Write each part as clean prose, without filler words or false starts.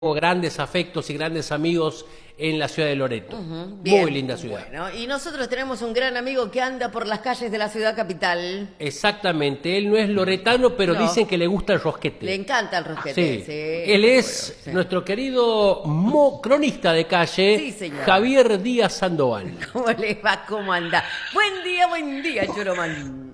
grandes afectos y grandes amigos en la ciudad de Loreto. Muy linda ciudad. Bueno, y nosotros tenemos un gran amigo que anda por las calles de la ciudad capital. Exactamente, él no es loretano, pero No. dicen que le gusta el rosquete. Le encanta el rosquete. Sí. Sí, Él es sí. nuestro querido cronista de calle, Sí, señor. Javier Díaz Sandoval. ¿Cómo le va? ¿Cómo anda? Buen día, Choromán.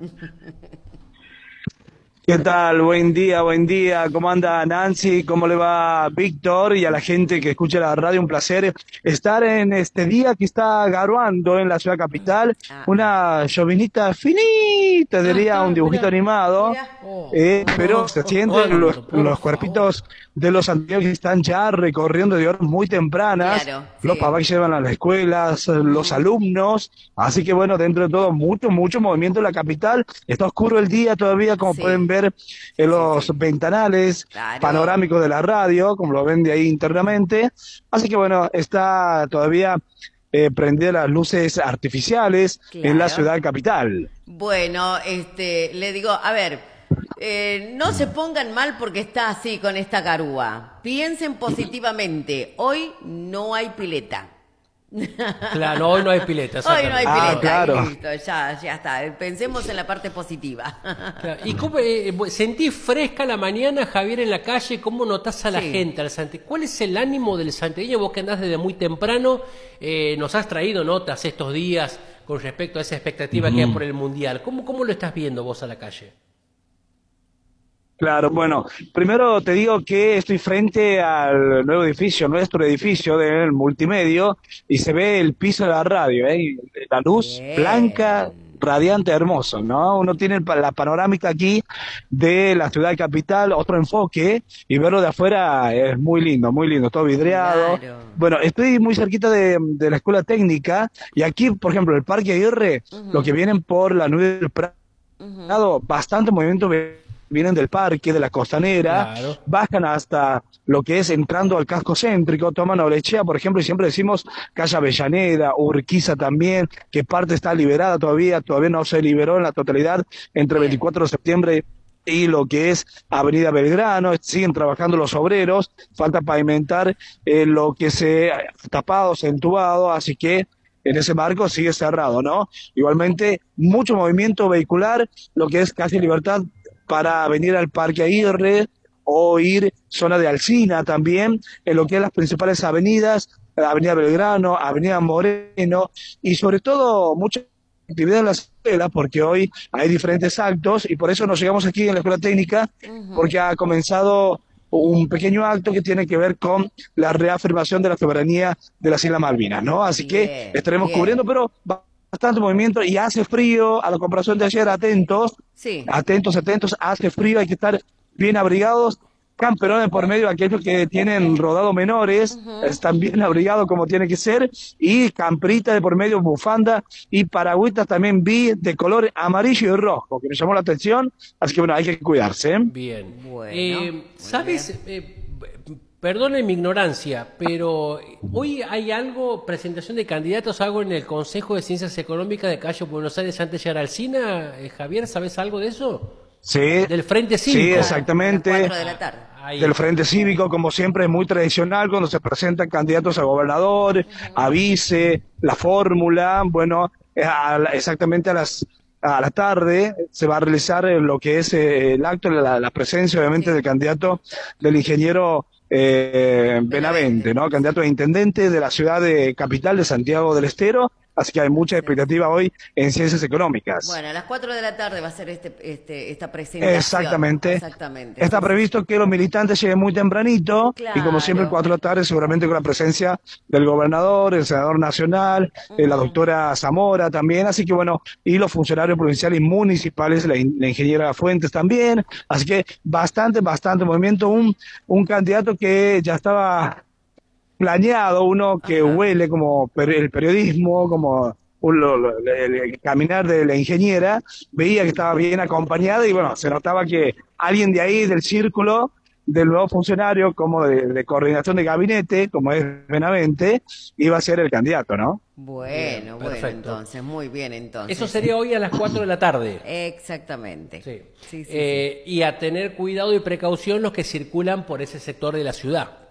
¿Qué tal? Buen día. ¿Cómo anda Nancy? ¿Cómo le va Víctor? Y a la gente que escucha la radio, un placer estar en este día que está garoando en la ciudad capital. Una llovinita finita, diría, un dibujito mirá. animado. Pero se sienten los cuerpitos de los antiguos que están ya recorriendo de horas muy tempranas. Claro, Los sí. papás que llevan a las escuelas, los alumnos. Así que bueno, dentro de todo, mucho movimiento en la capital. Está oscuro el día todavía, como Sí. pueden ver en los ventanales Claro. panorámicos de la radio, como lo ven de ahí internamente. Así que bueno, está todavía prendidas las luces artificiales en la Claro. ciudad capital. Bueno, le digo, a ver, no se pongan mal porque está así con esta garúa. Piensen positivamente. Hoy no hay pileta. Claro, no, hoy no hay pileta. Hoy no hay exactamente. pileta. claro. Y listo, ya está. Pensemos en la parte positiva. Claro. ¿Y cómo sentís fresca la mañana, Javier, en la calle? ¿Cómo notás a la Sí. gente, al ¿Cuál es el ánimo del santiagueño? Vos que andás desde muy temprano, nos has traído notas estos días con respecto a esa expectativa que hay por el Mundial. ¿Cómo lo estás viendo vos a la calle? Claro, bueno, primero te digo que estoy frente al nuevo edificio, nuestro edificio del multimedio, y se ve el piso de la radio, la luz Bien. blanca, radiante, hermoso, ¿no? Uno tiene la panorámica aquí de la ciudad capital, otro enfoque, y verlo de afuera es muy lindo, todo vidriado. Claro. Bueno, estoy muy cerquita de la escuela técnica, y aquí, por ejemplo, el Parque Aguirre, lo que vienen por la Nube del Prado, bastante movimiento vienen del parque, de la costanera, Claro. bajan hasta lo que es entrando al casco céntrico, toman Orechea, por ejemplo, y siempre decimos calle Avellaneda, Urquiza también, que parte está liberada todavía no se liberó en la totalidad entre Bien. 24 de septiembre y lo que es Avenida Belgrano, siguen trabajando los obreros, falta pavimentar lo que se ha tapado, se ha entubado, así que en ese marco sigue cerrado, ¿no? Igualmente, mucho movimiento vehicular, lo que es casi Libertad, para venir al Parque Aguirre o ir zona de Alsina también, en lo que es las principales avenidas, Avenida Belgrano, Avenida Moreno, y sobre todo mucha actividad en la escuela, porque hoy hay diferentes actos, y por eso nos llegamos aquí en la Escuela Técnica, porque ha comenzado un pequeño acto que tiene que ver con la reafirmación de la soberanía de las Islas Malvinas, ¿no? Así que Bien, estaremos bien. cubriendo, pero bastante movimiento, y hace frío, a la comparación de ayer, atentos, Sí. atentos, hace frío, hay que estar bien abrigados, camperones por medio, aquellos que tienen rodado menores, están bien abrigados como tiene que ser, y camperita de por medio, bufanda, y paragüitas también vi de color amarillo y rojo, que me llamó la atención, así que bueno, hay que cuidarse, ¿eh? Bien. Bueno, muy ¿Sabes? Perdone mi ignorancia, pero hoy hay algo, presentación de candidatos, algo en el Consejo de Ciencias Económicas de Calle Buenos Aires antes de llegar al Alsina. Javier, ¿sabes algo de eso? Sí, Del Frente Cívico. sí, A las exactamente. 4 de la tarde. Ahí. Del Frente Cívico, como siempre, es muy tradicional cuando se presentan candidatos a gobernador, a vice, la fórmula, bueno, exactamente a la tarde se va a realizar lo que es el acto, la presencia obviamente del candidato, del ingeniero Benavente, ¿no? Candidato a intendente de la ciudad de capital de Santiago del Estero, así que hay mucha expectativa hoy en ciencias económicas. Bueno, a las 4 de la tarde va a ser esta presentación. Exactamente. Exactamente. Está Sí, sí. previsto que los militantes lleguen muy tempranito, y como siempre, Claro. 4 de la tarde, seguramente con la presencia del gobernador, el senador nacional, la doctora Zamora también, así que bueno, y los funcionarios provinciales y municipales, la ingeniera Fuentes también, así que bastante movimiento, un candidato que ya estaba planeado, uno que huele como el periodismo, como el caminar de la ingeniera, veía que estaba bien acompañada, y bueno, se notaba que alguien de ahí, del círculo, del nuevo funcionario, como de coordinación de gabinete, como es Benavente, iba a ser el candidato, ¿no? Bueno, bueno, perfecto. entonces, muy bien, entonces. Eso sería hoy a las 4 de la tarde. Exactamente. Sí. Sí, sí, sí. Y a tener cuidado y precaución los que circulan por ese sector de la ciudad.